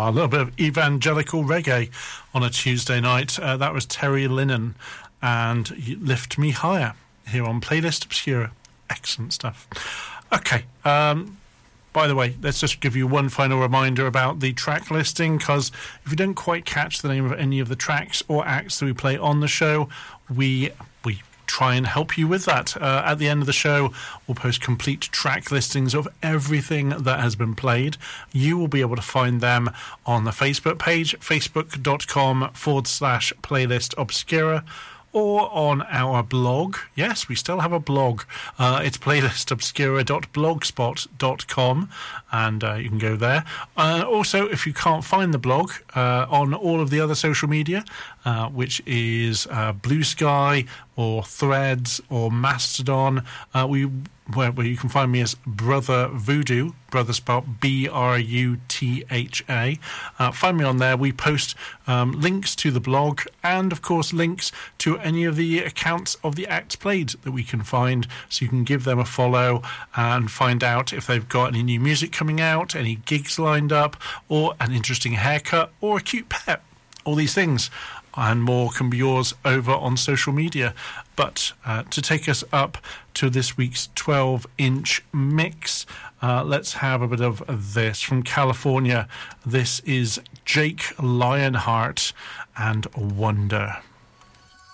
A little bit of evangelical reggae on a Tuesday night. That was Terry Linen and Lift Me Higher here on Playlist Obscura. Excellent stuff. Okay, by the way, let's just give you one final reminder about the track listing, because if you don't quite catch the name of any of the tracks or acts that we play on the show, we try and help you with that. At the end of the show, we'll post complete track listings of everything that has been played. You will be able to find them on the Facebook page, facebook.com/playlist obscura, or on our blog. Yes, we still have a blog. It's playlistobscura.blogspot.com, and you can go there. Also, if you can't find the blog, on all of the other social media, which is Blue Sky or Threads or Mastodon, where you can find me as Brother Voodoo, brother spelled Brutha. Find me on there. We post links to the blog and, of course, links to any of the accounts of the acts played that we can find, so you can give them a follow and find out if they've got any new music coming out, any gigs lined up, or an interesting haircut, or a cute pet. All these things and more can be yours over on social media. But to take us up to this week's 12-inch mix, let's have a bit of this from California. This is Jake Lionheart and Wonder.